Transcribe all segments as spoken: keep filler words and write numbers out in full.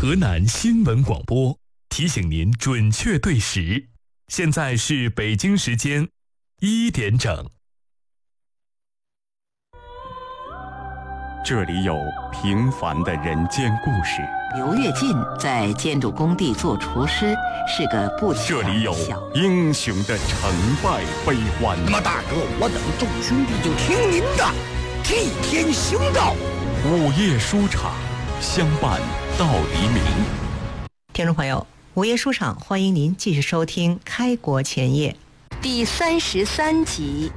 河南新闻广播提醒您准确对时，现在是北京时间一点整。 这里有平凡的人间故事。 刘跃进在建筑工地做厨师，是个不起眼的小。 这里有英雄的成败悲欢。 那么大哥，我等众兄弟就听您的，替天行道。 午夜书场，相伴到黎明。 听众朋友，午夜书场，欢迎您继续收听《开国前夜》 第三十三集。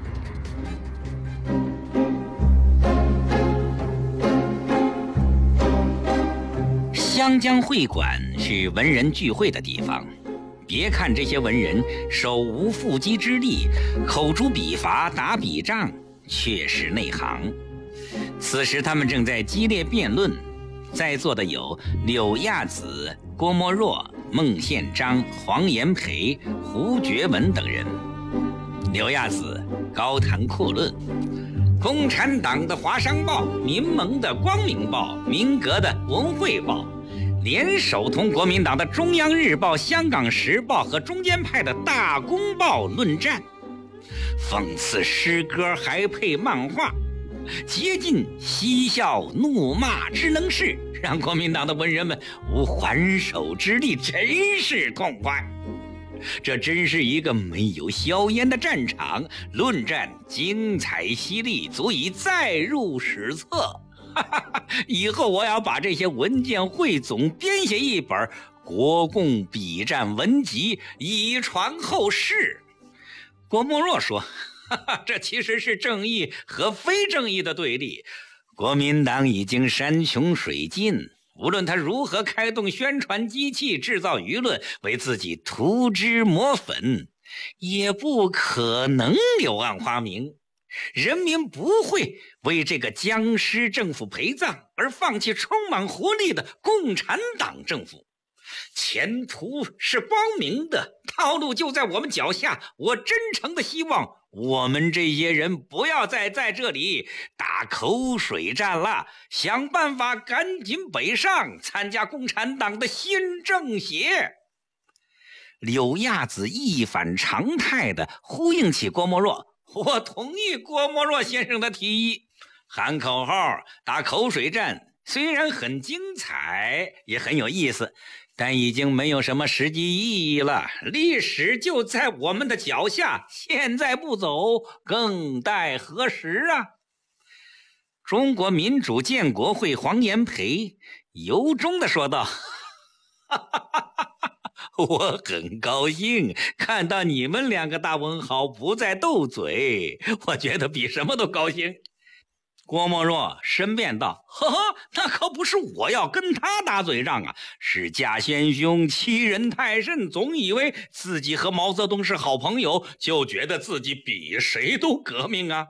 湘江会馆是文人聚会的地方，别看这些文人手无缚鸡之力，口诛笔伐打笔仗，却是内行。此时他们正在激烈辩论，在座的有柳亚子、郭沫若、孟宪章、黄炎培、胡觉文等人。柳亚子高谈阔论，共产党的华商报、民盟的光明报、民革的文汇报联手同国民党的中央日报、香港时报和中间派的大公报论战，讽刺诗歌还配漫画，竭尽嬉笑怒骂之能事，让国民党的文人们无还手之力，真是痛快。这真是一个没有硝烟的战场，论战精彩犀利，足以载入史册。以后我要把这些文件汇总，编写一本《国共笔战文集》，以传后世。郭沫若说，哈哈，这其实是正义和非正义的对立。国民党已经山穷水尽，无论他如何开动宣传机器，制造舆论，为自己涂脂抹粉，也不可能柳暗花明。人民不会为这个僵尸政府陪葬而放弃充满活力的共产党政府。前途是光明的，道路就在我们脚下。我真诚的希望我们这些人不要再在这里打口水战了，想办法赶紧北上参加共产党的新政协。柳亚子一反常态地呼应起郭沫若，我同意郭沫若先生的提议，喊口号打口水战虽然很精彩也很有意思，但已经没有什么实际意义了。历史就在我们的脚下，现在不走更待何时啊？中国民主建国会黄炎培由衷地说道，哈哈哈哈，我很高兴看到你们两个大文豪不再斗嘴，我觉得比什么都高兴。郭沫若申辩道，呵呵，那可不是我要跟他打嘴仗啊，是贾先兄欺人太甚，总以为自己和毛泽东是好朋友，就觉得自己比谁都革命啊。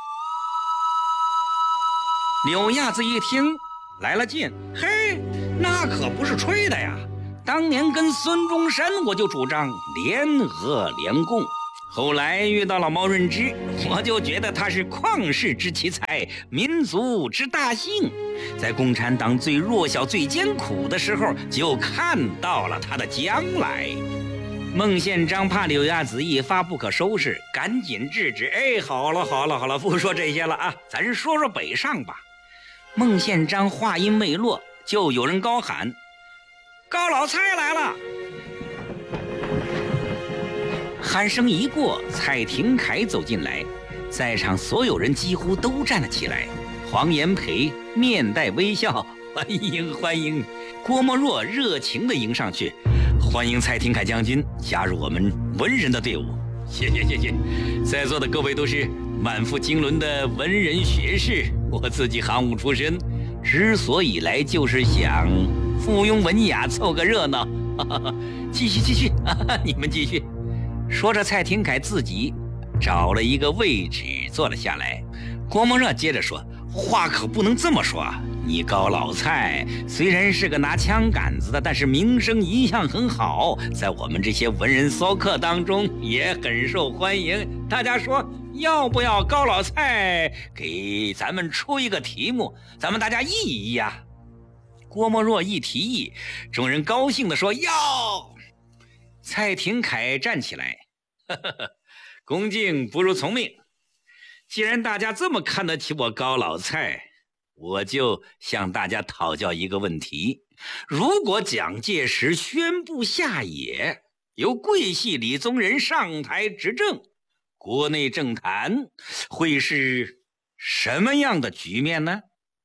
柳亚子一听来了劲，嘿，那可不是吹的呀，当年跟孙中山我就主张联俄联共，后来遇到了毛润之，我就觉得他是旷世之奇才，民族之大幸，在共产党最弱小最艰苦的时候就看到了他的将来。孟宪章怕柳亚子一发不可收拾，赶紧制止，哎，好了好了好了，不说这些了啊，咱说说北上吧。孟宪章话音未落，就有人高喊，高老蔡来了。喊声一过，蔡廷锴走进来，在场所有人几乎都站了起来。黄炎培面带微笑，欢迎欢迎。郭沫若热情地迎上去，欢迎蔡廷锴将军加入我们文人的队伍。谢谢谢谢，在座的各位都是满腹经纶的文人学士，我自己行伍出身，之所以来就是想附庸文雅，凑个热闹。哈哈，继续继续，哈哈，你们继续。说着，蔡廷锴自己找了一个位置坐了下来。郭沫若接着说，话可不能这么说啊，你高老蔡虽然是个拿枪杆子的，但是名声一向很好，在我们这些文人骚客当中也很受欢迎。大家说要不要高老蔡给咱们出一个题目，咱们大家议一议啊？ 郭沫若一提议，众人高兴地说要。蔡廷锴站起来，呵呵呵，恭敬不如从命。既然大家这么看得起我高老蔡，我就向大家讨教一个问题：如果蒋介石宣布下野，由桂系李宗仁上台执政，国内政坛会是什么样的局面呢？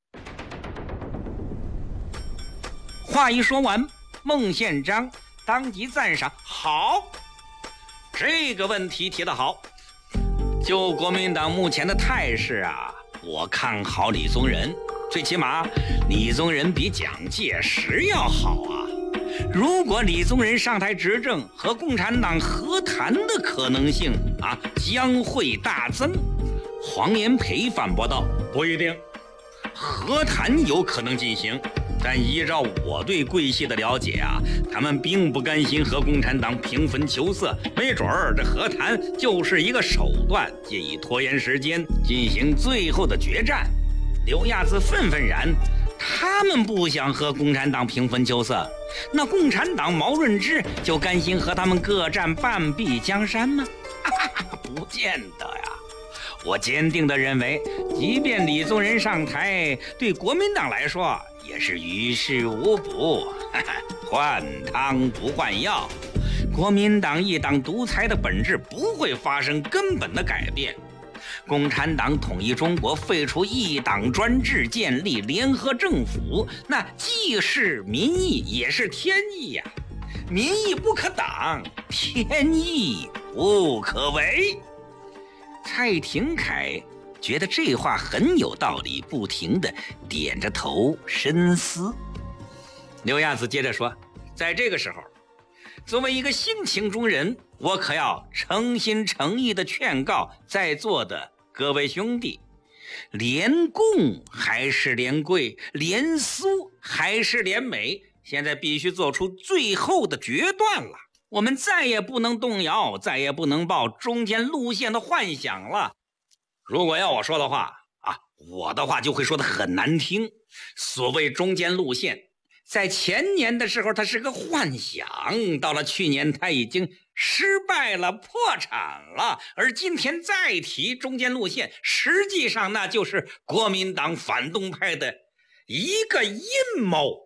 话一说完，孟宪章当即赞赏：好，这个问题提得好。就国民党目前的态势啊，我看好李宗仁，最起码李宗仁比蒋介石要好啊。如果李宗仁上台执政，和共产党和谈的可能性啊将会大增。黄炎培反驳道：不一定，和谈有可能进行，但依照我对桂系的了解啊，他们并不甘心和共产党平分秋色，没准儿这和谈就是一个手段，借以拖延时间，进行最后的决战。刘亚子愤愤然，他们不想和共产党平分秋色，那共产党毛润之就甘心和他们各占半壁江山吗？不见得呀。我坚定地认为，即便李宗仁上台，对国民党来说也是于事无补，换汤不换药。国民党一党独裁的本质不会发生根本的改变。共产党统一中国，废除一党专制，建立联合政府，那既是民意也是天意呀、啊。民意不可挡，天意不可违。蔡廷锴觉得这话很有道理，不停地点着头深思。刘亚子接着说，在这个时候，作为一个性情中人，我可要诚心诚意地劝告在座的各位兄弟，联共还是联桂，联苏还是联美，现在必须做出最后的决断了。我们再也不能动摇，再也不能抱中间路线的幻想了。如果要我说的话啊，我的话就会说得很难听。所谓中间路线，在前年的时候它是个幻想，到了去年它已经失败了，破产了，而今天再提中间路线，实际上那就是国民党反动派的一个阴谋。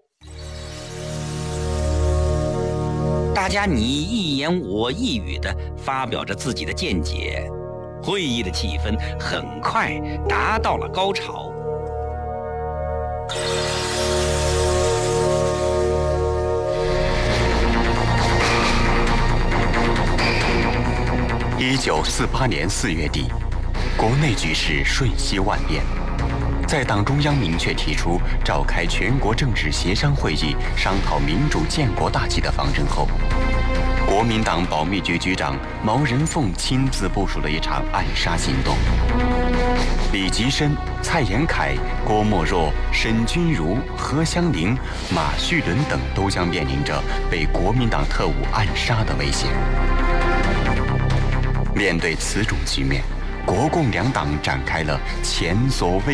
大家你一言我一语地发表着自己的见解，会议的气氛很快达到了高潮。 一九四八年四月底，国内局势瞬息万变。在党中央明确提出召开全国政治协商会议，商讨民主建国大计的方针后，国民党保密局局长毛人凤亲自部署了一场暗杀行动。李吉深、蔡廷锴、郭沫若、沈钧儒、何香凝、马叙伦等都将面临着被国民党特务暗杀的危险。面对此种局面，国共两党展开了前所未